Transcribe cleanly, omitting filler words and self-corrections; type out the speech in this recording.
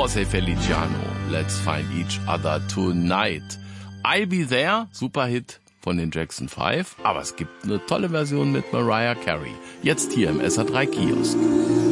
José Feliciano, Let's Find Each Other Tonight. I'll Be There, Superhit von den Jackson 5, aber es gibt eine tolle Version mit Mariah Carey. Jetzt hier im SR3 Kiosk.